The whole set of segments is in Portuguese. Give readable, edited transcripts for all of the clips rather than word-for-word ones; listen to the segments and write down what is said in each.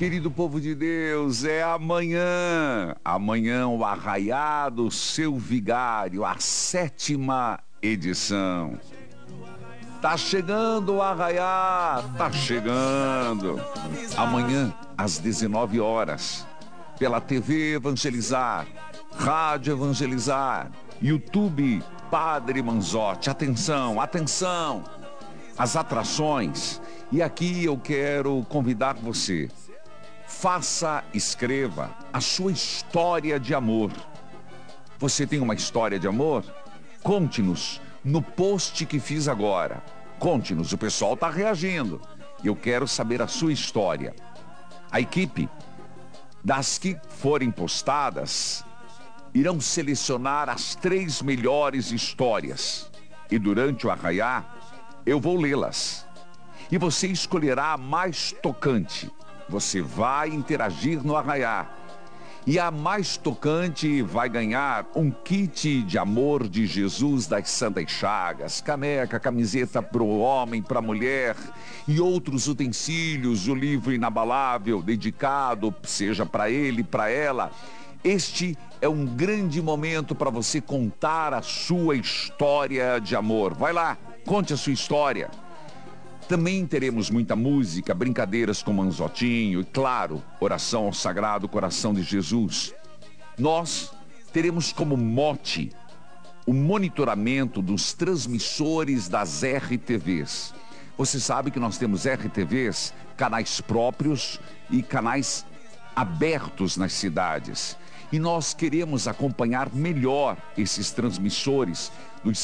Querido povo de Deus, é amanhã. Amanhã o Arraiá do Seu Vigário, a 7ª edição. Tá chegando o Arraiá, tá chegando. Amanhã, às 19 horas, pela TV Evangelizar, Rádio Evangelizar, YouTube Padre Manzotti. Atenção, atenção! As atrações. E aqui eu quero convidar você. Escreva a sua história de amor. Você tem uma história de amor? Conte-nos no post que fiz agora. Conte-nos, o pessoal está reagindo. Eu quero saber a sua história. A equipe das que forem postadas irão selecionar as 3 melhores histórias. E durante o Arraiá, eu vou lê-las. E você escolherá a mais tocante. Você vai interagir no Arraiá. E a mais tocante vai ganhar um kit de amor de Jesus das Santas Chagas, caneca, camiseta para o homem, para a mulher e outros utensílios, o livro inabalável dedicado, seja para ele, para ela. Este é um grande momento para você contar a sua história de amor. Vai lá, conte a sua história. Também teremos muita música, brincadeiras com Manzotinho e, claro, oração ao Sagrado Coração de Jesus. Nós teremos como mote o monitoramento dos transmissores das RTVs. Você sabe que nós temos RTVs, canais próprios e canais abertos nas cidades. E nós queremos acompanhar melhor esses transmissores dos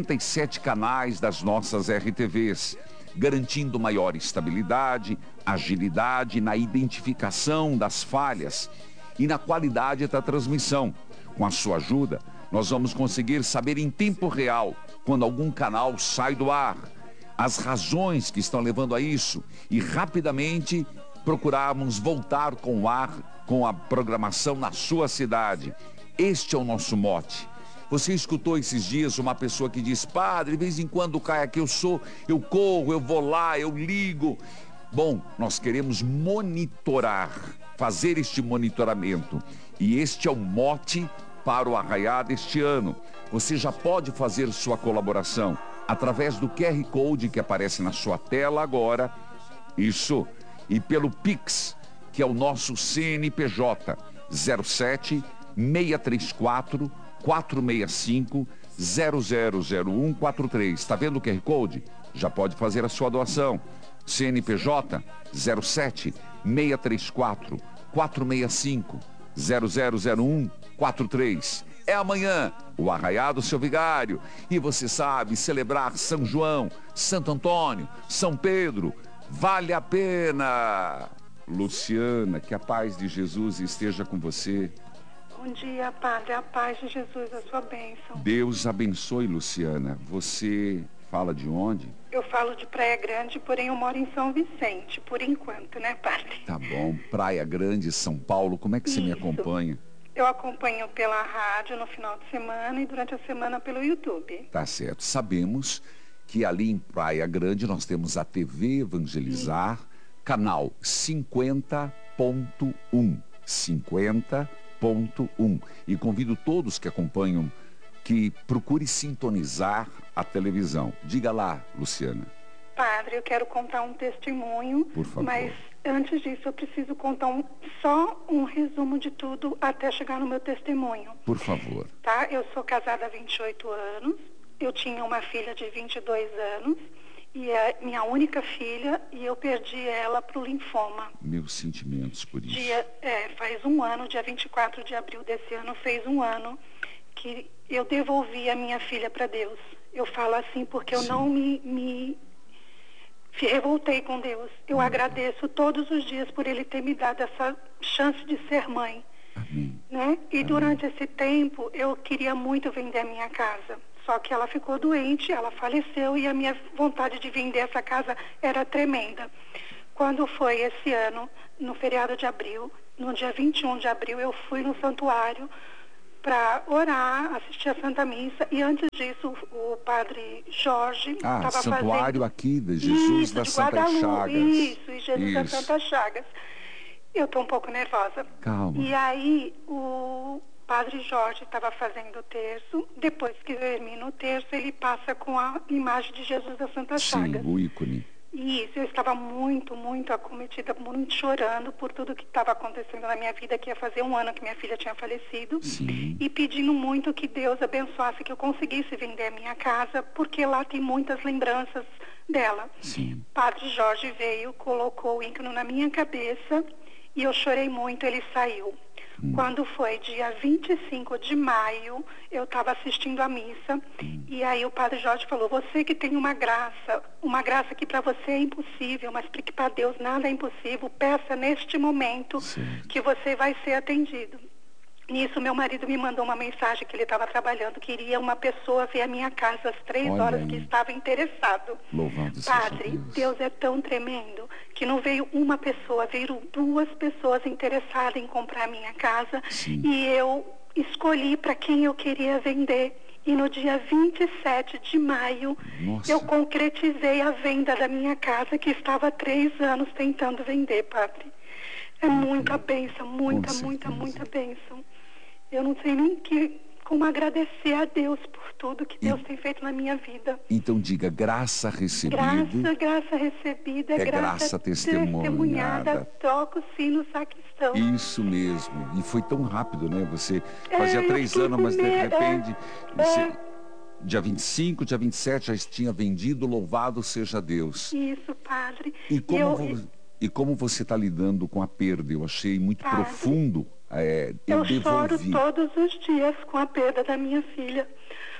77 canais das nossas RTVs. Garantindo maior estabilidade, agilidade na identificação das falhas e na qualidade da transmissão. Com a sua ajuda, nós vamos conseguir saber em tempo real quando algum canal sai do ar, as razões que estão levando a isso e rapidamente procurarmos voltar com o ar, com a programação na sua cidade. Este é o nosso mote. Você escutou esses dias uma pessoa que diz: padre, de vez em quando cai aqui, eu corro, eu vou lá, eu ligo. Bom, nós queremos monitorar, fazer este monitoramento. E este é o mote para o Arraiá deste ano. Você já pode fazer sua colaboração através do QR Code que aparece na sua tela agora. Isso. E pelo Pix, que é o nosso CNPJ, 07 634 465 000143. Está vendo o QR Code? Já pode fazer a sua doação. CNPJ 07 634 465 000143. É amanhã o Arraiá do Seu Vigário. E você sabe, celebrar São João, Santo Antônio, São Pedro, vale a pena. Luciana, que a paz de Jesus esteja com você. Bom dia, Padre. A paz de Jesus, a sua bênção. Deus abençoe, Luciana. Você fala de onde? Eu falo de Praia Grande, porém eu moro em São Vicente, por enquanto, né, Padre? Tá bom. Praia Grande, São Paulo. Como é que você me acompanha? Eu acompanho pela rádio no final de semana e durante a semana pelo YouTube. Tá certo. Sabemos que ali em Praia Grande nós temos a TV Evangelizar, canal 50.1. 50.1. E convido todos que acompanham que procure sintonizar a televisão. Diga lá, Luciana. Padre, eu quero contar um testemunho, por favor. Mas antes disso eu preciso contar só um resumo de tudo até chegar no meu testemunho. Por favor. Tá? Eu sou casada há 28 anos, eu tinha uma filha de 22 anos, e é minha única filha, e eu perdi ela para o linfoma. Meus sentimentos por isso. Faz um ano, dia 24 de abril desse ano, fez um ano que eu devolvi a minha filha para Deus. Eu falo assim porque eu não me revoltei com Deus. Eu agradeço todos os dias por Ele ter me dado essa chance de ser mãe. Amém. Né? E Amém. Durante esse tempo, eu queria muito vender a minha casa. Só que ela ficou doente, ela faleceu e a minha vontade de vender essa casa era tremenda. Quando foi esse ano, no feriado de abril, no dia 21 de abril, eu fui no santuário para orar, assistir a Santa Missa. E antes disso, o padre Jorge estava fazendo... santuário aqui de Jesus das Santas Chagas. Isso, Jesus das Santas Chagas. Eu estou um pouco nervosa. Calma. E aí, o Padre Jorge estava fazendo o terço. Depois que termina o terço, ele passa com a imagem de Jesus da Santa Chagas. Sim, o ícone. Isso, eu estava muito, muito acometida, muito chorando por tudo que estava acontecendo na minha vida, que ia fazer 1 ano que minha filha tinha falecido. Sim. E pedindo muito que Deus abençoasse, que eu conseguisse vender a minha casa, porque lá tem muitas lembranças dela. Sim. Padre Jorge veio, colocou o ícone na minha cabeça e eu chorei muito, ele saiu. Quando foi dia 25 de maio, eu estava assistindo a missa e aí o Padre Jorge falou, você que tem uma graça que para você é impossível, mas que para Deus nada é impossível, peça neste momento que você vai ser atendido. Nisso, meu marido me mandou uma mensagem que ele estava trabalhando, queria uma pessoa ver a minha casa às 3 Olha horas, aí. que estava interessado. Louvado seja Padre, Deus é tão tremendo que não veio uma pessoa, veio 2 pessoas interessadas em comprar a minha casa. Sim. E eu escolhi para quem eu queria vender. E no dia 27 de maio, Nossa. eu concretizei a venda da minha casa, que estava há 3 anos tentando vender, Padre. É muita bênção, muita, muita, muita bênção. Eu não sei nem como agradecer a Deus por tudo que Deus tem feito na minha vida. Então diga, graça recebida. Graça recebida, é graça testemunhada. Toca o sino sacristão. Isso mesmo. E foi tão rápido, né? Você fazia 3 anos, mas de repente... Dia 25, dia 27 já tinha vendido, louvado seja Deus. Isso, Padre. E como você está lidando com a perda? Eu achei muito profundo. Eu choro todos os dias com a perda da minha filha.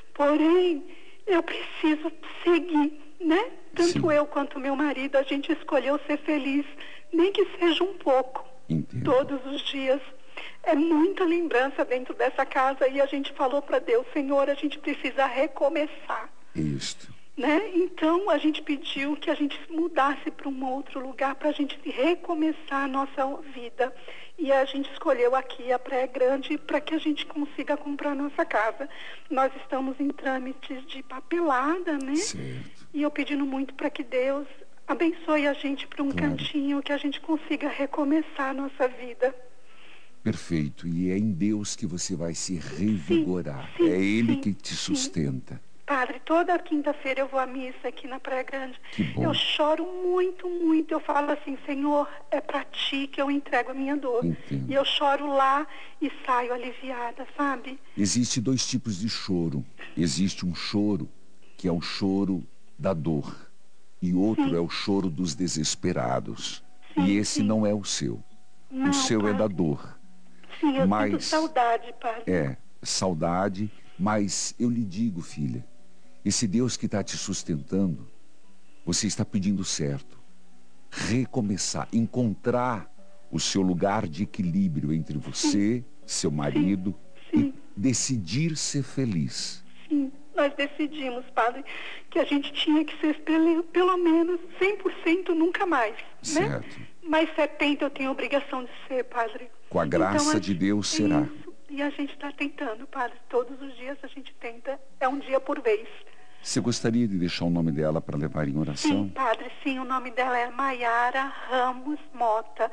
Porém, eu preciso seguir, né? Tanto eu quanto meu marido, a gente escolheu ser feliz, nem que seja um pouco. Entendo. Todos os dias. É muita lembrança dentro dessa casa e a gente falou para Deus, Senhor, a gente precisa recomeçar. Isto. Né? Então, a gente pediu que a gente mudasse para um outro lugar para a gente recomeçar a nossa vida. E a gente escolheu aqui a Praia Grande para que a gente consiga comprar a nossa casa. Nós estamos em trâmites de papelada, né? Certo. E eu pedindo muito para que Deus abençoe a gente para um cantinho, que a gente consiga recomeçar a nossa vida. Perfeito. E é em Deus que você vai se revigorar. É Ele que te sustenta. Padre, toda quinta-feira eu vou à missa aqui na Praia Grande. Que bom. Eu choro muito, muito. Eu falo assim, Senhor, é para ti que eu entrego a minha dor. Entendo. E eu choro lá e saio aliviada, sabe? Existem 2 tipos de choro. Existe um choro que é o choro da dor. E outro é o choro dos desesperados. E esse não é o seu. Não, o seu Padre. É da dor. Sim, eu sinto saudade, Padre. Saudade. Mas eu lhe digo, filha, esse Deus que está te sustentando, você está pedindo certo. Recomeçar, encontrar o seu lugar de equilíbrio entre você, seu marido, e decidir ser feliz. Sim, nós decidimos, Padre, que a gente tinha que ser pelo menos 100% nunca mais, certo. Né? Mas 70% eu tenho a obrigação de ser, Padre. Com a graça de Deus será. Isso. E a gente está tentando, Padre. Todos os dias a gente tenta. É um dia por vez. Você gostaria de deixar o nome dela para levar em oração? Sim, Padre. Sim, o nome dela é Maiara Ramos Mota.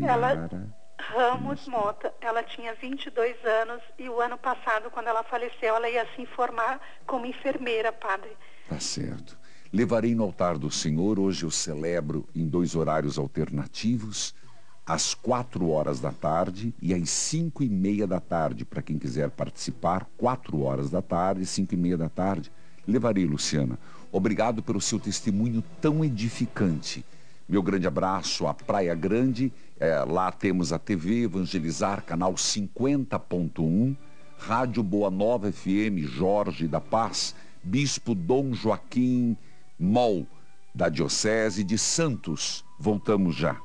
Ramos Mota. Ela tinha 22 anos e o ano passado, quando ela faleceu, ela ia se formar como enfermeira, Padre. Tá certo. Levarei no altar do Senhor. Hoje eu celebro em 2 horários alternativos. Às 4 horas da tarde e às 5:30 da tarde. Para quem quiser participar, 4 horas da tarde e 5:30 da tarde. Levarei, Luciana. Obrigado pelo seu testemunho tão edificante. Meu grande abraço à Praia Grande. Lá temos a TV Evangelizar, canal 50.1. Rádio Boa Nova FM, Jorge da Paz. Bispo Dom Joaquim Mol, da Diocese de Santos. Voltamos já.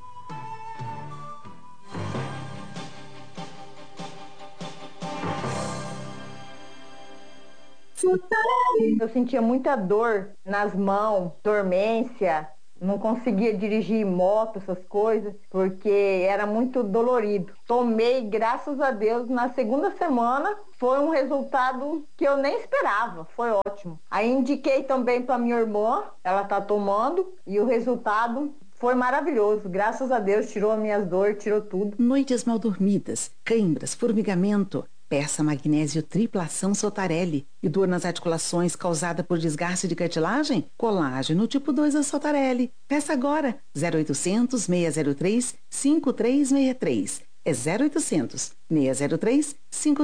Eu sentia muita dor nas mãos, dormência, não conseguia dirigir moto, essas coisas, porque era muito dolorido. Tomei, graças a Deus, na segunda semana, foi um resultado que eu nem esperava, foi ótimo. Aí indiquei também para minha irmã, ela está tomando, e o resultado Foi maravilhoso, graças a Deus, tirou as minhas dores, tirou tudo. Noites mal dormidas, câimbras, formigamento. Peça magnésio tripla ação Sotarelli. E dor nas articulações causada por desgaste de cartilagem? Colágeno tipo 2 da Sotarelli. Peça agora, 0800 603 5363. É 0800 603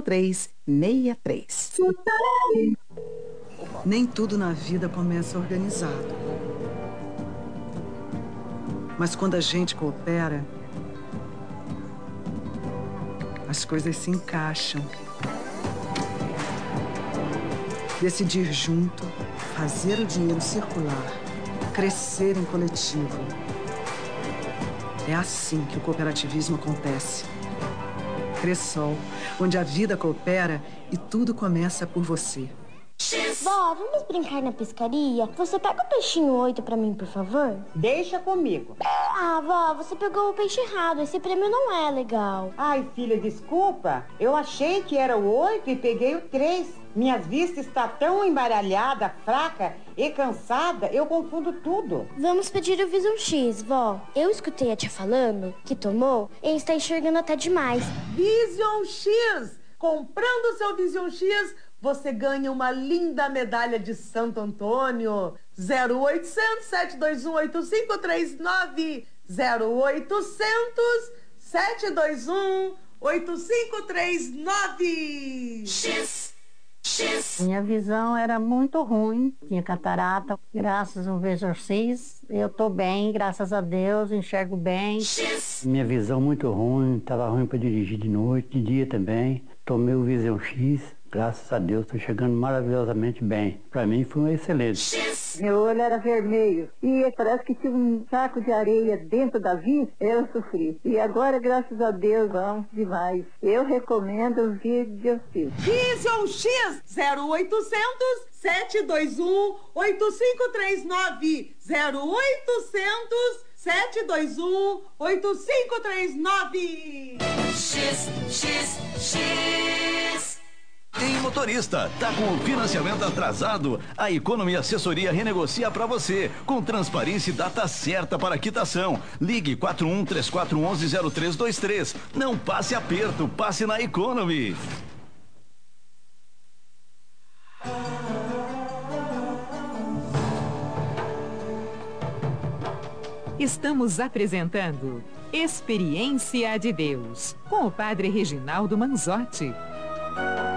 5363. Nem tudo na vida começa organizado. Mas quando a gente coopera, as coisas se encaixam. Decidir junto, fazer o dinheiro circular, crescer em coletivo. É assim que o cooperativismo acontece. Cressol, onde a vida coopera e tudo começa por você. Vó, vamos brincar na pescaria? Você pega o peixinho 8 pra mim, por favor? Deixa comigo. Ah, vó, você pegou o peixe errado. Esse prêmio não é legal. Ai, filha, desculpa. Eu achei que era o 8 e peguei o 3. Minhas vistas está tão embaralhada, fraca e cansada, eu confundo tudo. Vamos pedir o Vision X, vó. Eu escutei a tia falando que tomou e está enxergando até demais. Vision X! Comprando o seu Vision X, você ganha uma linda medalha de Santo Antônio. 0800 721 8539. 0800 721 8539. X. Minha visão era muito ruim, tinha catarata. Graças ao Vision X, eu tô bem, graças a Deus, enxergo bem. Minha visão muito ruim, estava ruim para dirigir de noite, de dia também. Tomei o Vision X, graças a Deus, estou chegando maravilhosamente bem. Para mim foi um excelente. Meu olho era vermelho e parece que tinha um saco de areia dentro da vista, eu sofri. E agora, graças a Deus, vamos demais. Eu recomendo o Vision X. Vision X 0800 721 8539. 0800 721 8539. X. Tem motorista, tá com o financiamento atrasado? A Economy Assessoria renegocia para você, com transparência e data certa para quitação. Ligue 4134110323. Não passe aperto, passe na Economy. Estamos apresentando Experiência de Deus, com o Padre Reginaldo Manzotti.